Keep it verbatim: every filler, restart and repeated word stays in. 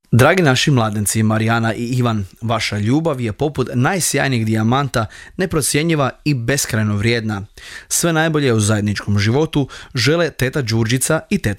Dragi naši mladenci, Marijana i Ivan, vaša ljubav je poput najsjajnijeg dijamanta, neprocjenjiva i beskrajno vrijedna. Sve najbolje u zajedničkom životu žele teta Đurđica i teta